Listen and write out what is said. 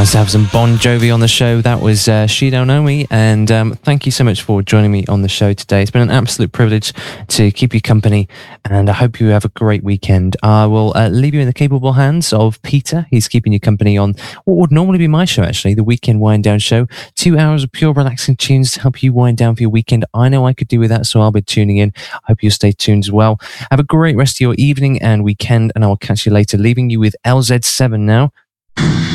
Nice to have some Bon Jovi on the show. That was She Don't Know Me, and thank you so much for joining me on the show today. It's been an absolute privilege to keep you company, and I hope you have a great weekend. I will leave you in the capable hands of Peter. He's keeping you company on what would normally be my show, actually, the Weekend Wind Down Show. 2 hours of pure relaxing tunes to help you wind down for your weekend. I know I could do with that, so I'll be tuning in. I hope you'll stay tuned as well. Have a great rest of your evening and weekend, and I will catch you later, leaving you with LZ7 now.